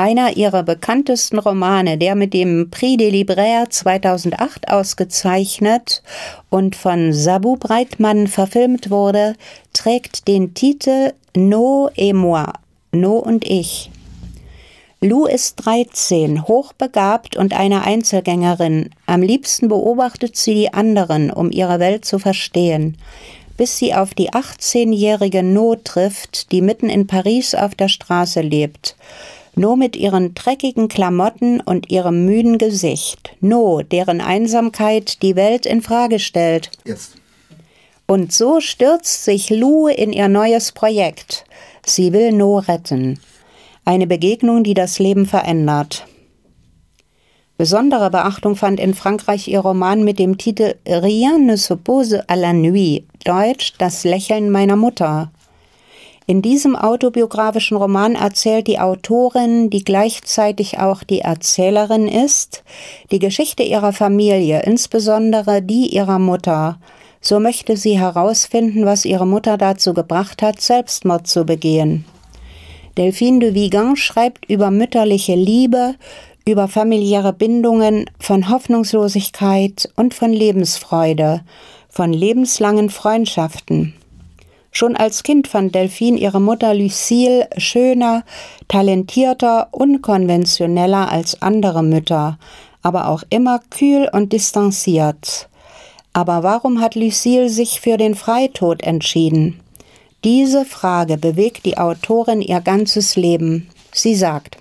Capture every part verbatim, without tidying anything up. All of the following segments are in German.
Einer ihrer bekanntesten Romane, der mit dem Prix des Libraires zweitausendacht ausgezeichnet und von Sabu Breitmann verfilmt wurde, trägt den Titel No et moi, No und ich. Lou ist dreizehn, hochbegabt und eine Einzelgängerin. Am liebsten beobachtet sie die anderen, um ihre Welt zu verstehen, bis sie auf die achtzehnjährige No trifft, die mitten in Paris auf der Straße lebt. No mit ihren dreckigen Klamotten und ihrem müden Gesicht. No, deren Einsamkeit die Welt in Frage stellt. Jetzt. Und so stürzt sich Lou in ihr neues Projekt. Sie will No retten. Eine Begegnung, die das Leben verändert. Besondere Beachtung fand in Frankreich ihr Roman mit dem Titel Rien ne s'oppose à la nuit, deutsch Das Lächeln meiner Mutter. In diesem autobiografischen Roman erzählt die Autorin, die gleichzeitig auch die Erzählerin ist, die Geschichte ihrer Familie, insbesondere die ihrer Mutter. So möchte sie herausfinden, was ihre Mutter dazu gebracht hat, Selbstmord zu begehen. Delphine de Vigan schreibt über mütterliche Liebe, über familiäre Bindungen, von Hoffnungslosigkeit und von Lebensfreude, von lebenslangen Freundschaften. Schon als Kind fand Delphine ihre Mutter Lucille schöner, talentierter, unkonventioneller als andere Mütter, aber auch immer kühl und distanziert. Aber warum hat Lucille sich für den Freitod entschieden? Diese Frage bewegt die Autorin ihr ganzes Leben. Sie sagt: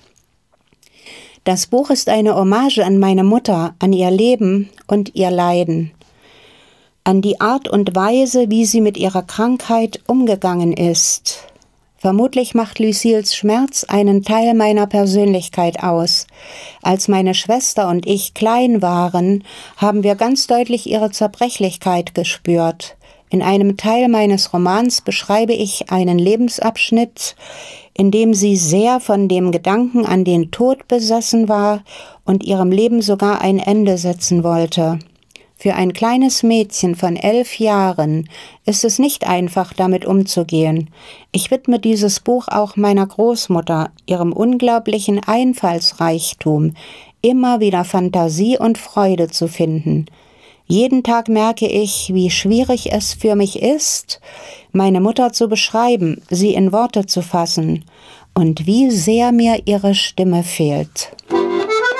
Das Buch ist eine Hommage an meine Mutter, an ihr Leben und ihr Leiden, an die Art und Weise, wie sie mit ihrer Krankheit umgegangen ist. Vermutlich macht Lucilles Schmerz einen Teil meiner Persönlichkeit aus. Als meine Schwester und ich klein waren, haben wir ganz deutlich ihre Zerbrechlichkeit gespürt. In einem Teil meines Romans beschreibe ich einen Lebensabschnitt, in dem sie sehr von dem Gedanken an den Tod besessen war und ihrem Leben sogar ein Ende setzen wollte. Für ein kleines Mädchen von elf Jahren ist es nicht einfach, damit umzugehen. Ich widme dieses Buch auch meiner Großmutter, ihrem unglaublichen Einfallsreichtum, immer wieder Fantasie und Freude zu finden. Jeden Tag merke ich, wie schwierig es für mich ist, meine Mutter zu beschreiben, sie in Worte zu fassen und wie sehr mir ihre Stimme fehlt.